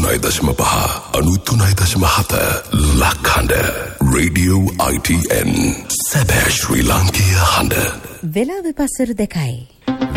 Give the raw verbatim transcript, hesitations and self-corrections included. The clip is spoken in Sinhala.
අනූතුනයි දශම පහ අනූතුනයි දශම හත ලක්හඬ රේඩියෝ I T N සැබෑ ශ්‍රී ලාංකීය හඬ වෙලාව පසර දෙකයි